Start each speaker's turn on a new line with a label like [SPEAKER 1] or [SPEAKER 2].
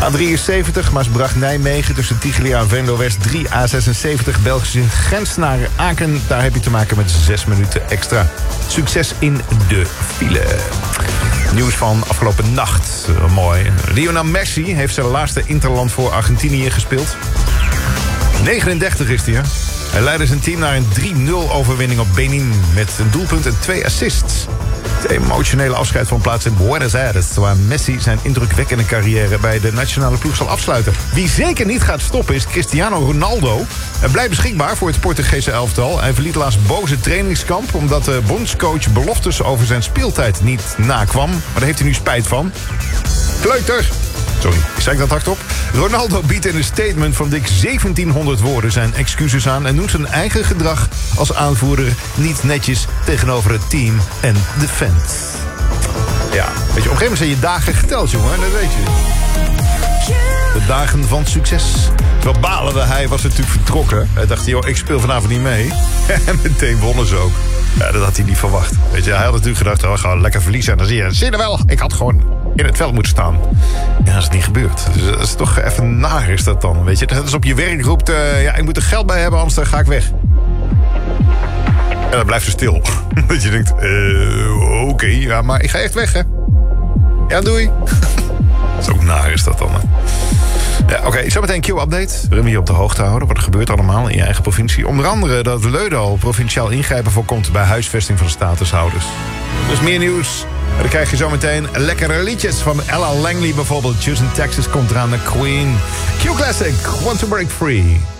[SPEAKER 1] A73 Maasbracht-Nijmegen tussen Tiglia en Venlo-West 3. A76 Belgische grens naar Aken. Daar heb je te maken met 6 minuten extra. Succes in de file. Nieuws van afgelopen nacht. Mooi. Lionel Messi heeft zijn laatste interland voor Argentinië gespeeld. 39 is hij, hè? Hij leidde zijn team naar een 3-0 overwinning op Benin met een doelpunt en 2 assists. Het emotionele afscheid van plaats in Buenos Aires, waar Messi zijn indrukwekkende carrière bij de nationale ploeg zal afsluiten. Wie zeker niet gaat stoppen is Cristiano Ronaldo. Hij blijft beschikbaar voor het Portugese elftal. Hij verliet laatst boze trainingskamp omdat de bondscoach beloftes over zijn speeltijd niet nakwam. Maar daar heeft hij nu spijt van. Kleuter! Sorry, zei ik dat hardop? Ronaldo biedt in een statement van dik 1700 woorden zijn excuses aan en noemt zijn eigen gedrag als aanvoerder niet netjes tegenover het team en de fans. Ja, weet je, op een gegeven moment zijn je dagen geteld, jongen, dat weet je. De dagen van succes. Terwijl balende hij was natuurlijk vertrokken. Hij dacht, joh, ik speel vanavond niet mee. En meteen wonnen ze ook. Ja, dat had hij niet verwacht. Weet je, hij had natuurlijk gedacht, oh, gaan lekker verliezen. En dan zie je wel, ik had gewoon in het veld moeten staan. Ja, dat is niet gebeurd. Dus dat is toch even naar is dat dan, weet je. Dat is op je werk roept, ja, ik moet er geld bij hebben, anders dan ga ik weg. En dan blijft ze stil. Dat je denkt, oké, ja, maar ik ga echt weg, hè. Ja, doei. Zo naar is dat dan, hè. Ja, oké, zometeen een Q-update. Waarin we je op de hoogte houden wat er gebeurt allemaal in je eigen provincie. Onder andere dat Leudal provinciaal ingrijpen voorkomt bij huisvesting van statushouders. Dus meer nieuws. En dan krijg je zometeen lekkere liedjes van Ella Langley bijvoorbeeld. Houston, Texas komt eraan, de Queen. Q-Classic, Want to Break Free.